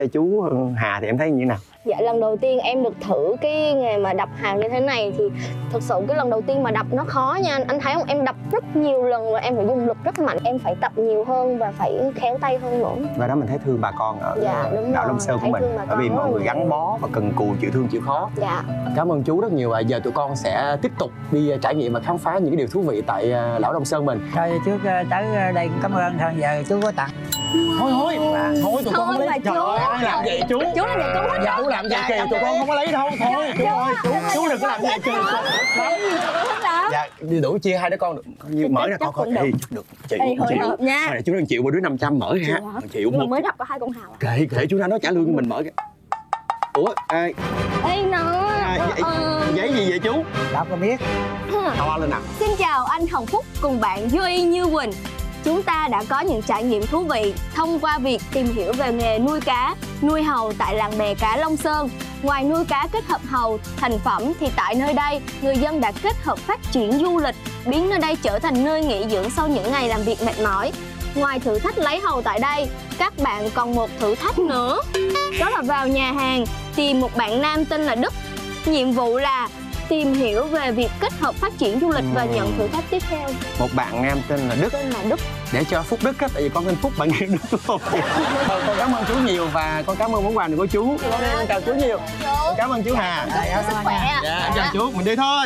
Chú Hà thì em thấy như thế nào? Dạ, lần đầu tiên em được thử cái nghề mà đập hào như thế này thì thực sự cái lần đầu tiên mà đập nó khó nha anh thấy không? Em đập rất nhiều lần và em phải dùng lực rất mạnh, em phải tập nhiều hơn và phải khéo tay hơn nữa. Và đó mình thấy thương bà con ở đảo Long Sơn của mình, bởi vì mọi người gắn bó và cần cù, chịu thương chịu khó. Dạ. Cảm ơn chú rất nhiều. Giờ tụi con sẽ tiếp tục đi trải nghiệm và khám phá những cái điều thú vị tại đảo Long Sơn mình. Thôi trước tới đây cũng cảm ơn thôi, giờ chú có tặng. Thôi tụi con không lấy. Trời ơi, ai làm vậy chú? Chú làm vậy con hết. Dạ, chú làm vậy kì, tụi con không có lấy đâu. Thôi chú ơi, chú đừng có làm vậy kì. Dạ, đi đủ chia hai đứa con được Như mở ra con coi thì chắc được. Chịu nha. Thôi chú đừng chịu, mỗi đứa 500 mở ha. Chịu một. Mới đập có 2 con hào. Kệ chú ra nó trả lương cho mình mở cái. Ủa ai? Ê nó. Giấy gì vậy chú? Đâu có biết. To lên nào. Xin chào anh Hồng Phúc cùng bạn Duy Như Quỳnh. Chúng ta đã có những trải nghiệm thú vị thông qua việc tìm hiểu về nghề nuôi cá, nuôi hàu tại làng bè cá Long Sơn. Ngoài nuôi cá kết hợp hàu thành phẩm thì tại nơi đây, người dân đã kết hợp phát triển du lịch, biến nơi đây trở thành nơi nghỉ dưỡng sau những ngày làm việc mệt mỏi. Ngoài thử thách lấy hàu tại đây, các bạn còn một thử thách nữa. Đó là vào nhà hàng tìm một bạn nam tên là Đức. Nhiệm vụ là tìm hiểu về việc kết hợp phát triển du lịch và nhận thử thách tiếp theo. Một bạn nam tên là Đức. Để cho Phúc Đức á, tại vì con tên Phúc, bạn nghe Đức luôn. Con cảm ơn chú nhiều và con cảm ơn món quà này của chú. Con chào chú nhiều. Con cảm ơn chú Hà. Chúc sức khỏe. Dạ, chào chú, mình đi thôi.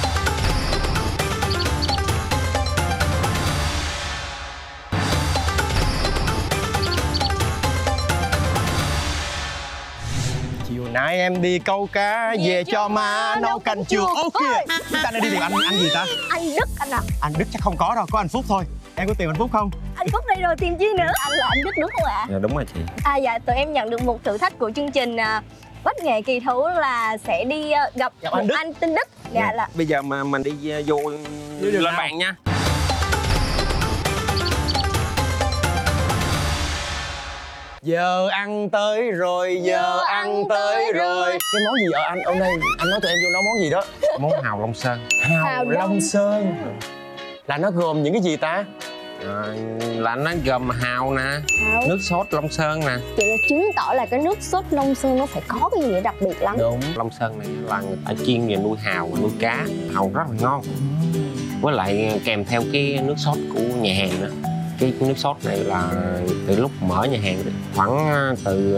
Chiều nay em đi câu cá về cho má nấu canh chua. Ok, chúng ta đang đi tìm anh gì ta? Anh Đức anh ạ. Anh Đức chắc không có đâu, có anh Phúc thôi. Em có tìm anh Phúc không? Anh Phúc đi rồi tìm chi nữa. Anh là anh Đức đúng không ạ? Dạ đúng rồi chị. Dạ, tụi em nhận được một thử thách của chương trình Bách Nghệ Kỳ Thú là sẽ đi gặp một anh tên Đức. Dạ là. Bây giờ mà mình đi vô lên bàn nha. Giờ ăn tới rồi, giờ ăn tới rồi. Cái món gì anh? Hôm nay anh nói tụi em vô nấu món gì đó? Món hàu Long Sơn. Hàu Long Sơn. Là nó gồm những cái gì ta? Là nó gồm hàu nè, nước sốt Long Sơn nè. Chị là chứng tỏ là cái nước sốt Long Sơn nó phải có cái gì đặc biệt lắm. Đúng. Long Sơn này là người ta chuyên về nuôi hàu, nuôi cá. Hàu rất là ngon. Với lại kèm theo cái nước sốt của nhà hàng nữa. Cái nước sốt này là từ lúc mở nhà hàng khoảng từ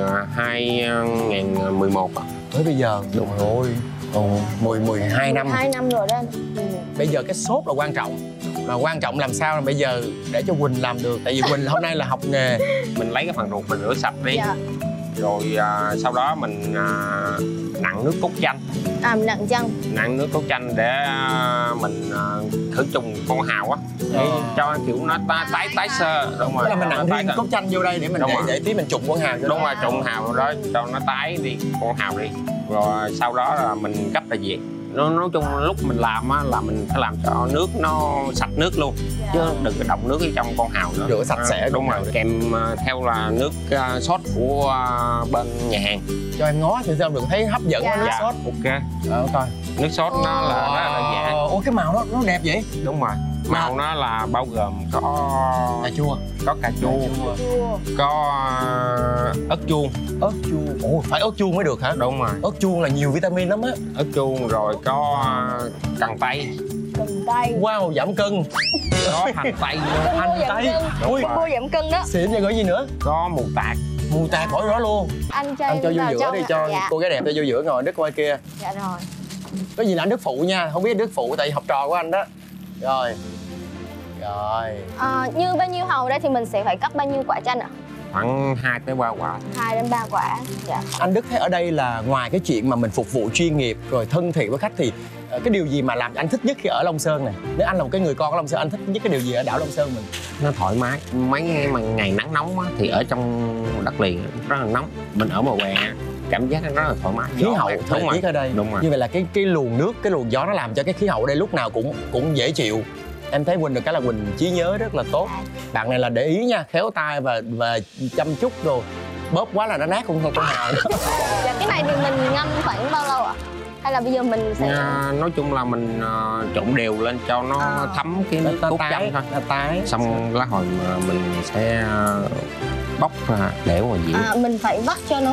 2011 tới bây giờ. Đúng rồi. 12 năm. 2 năm rồi đó anh. Bây giờ cái sốt là quan trọng. Mà quan trọng làm sao là bây giờ để cho Quỳnh làm được. Tại vì Quỳnh hôm nay là học nghề. Mình lấy cái phần ruột mình rửa sạch đi. Dạ. Rồi sau đó mình nặn nước cốt chanh. Nặn nước cốt chanh để mình khử trùng con hàu á, để cho kiểu nó tái sơ. Đúng rồi. Là mình nặn riêng cốt chanh vô đây để mình để tí mình trùng con hàu cho. Đúng rồi, trùng hàu đó cho nó tái đi con hàu đi. Rồi sau đó là mình gấp là gì. Nói chung lúc mình làm á là mình phải làm cho nước nó sạch nước luôn, chứ đừng có động nước ở trong con hàu nữa. Rửa sạch sẽ. Đúng rồi, kèm theo là nước sốt của bên nhà hàng. Cho em ngó thì sao được thấy hấp dẫn quá. Nước sốt. Ok. Coi nước sốt nó là rất là đơn giản. Ủa cái màu nó đẹp vậy? Đúng rồi, màu nó là bao gồm có cà chua, có ớt chuông. Ủa phải ớt chuông mới được hả? Đúng rồi, ớt chuông là nhiều vitamin lắm á. Ớt chuông rồi có cần tây. Wow, giảm cân. Có hành tây. Ui, cô giảm cân đó. xịn vậy, gọi gì nữa? Có mù tạt bỏ đó luôn. Anh cho vô giữa đi, cho cô gái đẹp cho vô giữa ngồi. Đức qua kia. Dạ rồi. Có gì là anh Đức phụ nha, không biết Đức phụ tại vì học trò của anh đó. Rồi. Như bao nhiêu hàu đây thì mình sẽ phải cắt bao nhiêu quả chanh ạ? Khoảng 2 tới 3 quả. 2 đến 3 quả. Dạ. Anh Đức thấy ở đây là ngoài cái chuyện mà mình phục vụ chuyên nghiệp rồi thân thiện với khách thì cái điều gì mà làm anh thích nhất khi ở Long Sơn này? Nếu anh là một cái người con ở Long Sơn, anh thích nhất cái điều gì ở đảo Long Sơn mình? Nó thoải mái. Mấy ngày nắng nóng á, thì ở trong đất liền rất là nóng. Mình ở bờ Què cảm giác nó rất là thoải mái. Khí hậu thời tiết ở đây. Đúng rồi. Như vậy là cái luồng nước, cái luồng gió nó làm cho cái khí hậu ở đây lúc nào cũng dễ chịu. Em thấy Quỳnh được cái là Quỳnh trí nhớ rất là tốt. Bạn này là để ý nha, khéo tay và chăm chút rồi. Bóp quá là nó nát con hào. Dạ, cái này thì mình ngâm khoảng bao lâu ạ? Hay là bây giờ mình sẽ... nói chung là mình trộn đều lên cho nó thấm cái nước cốt chanh thôi. Nó tái. Xong lá hồi mà mình sẽ bóc ra để ngoài dĩa. Mình phải vắt cho nó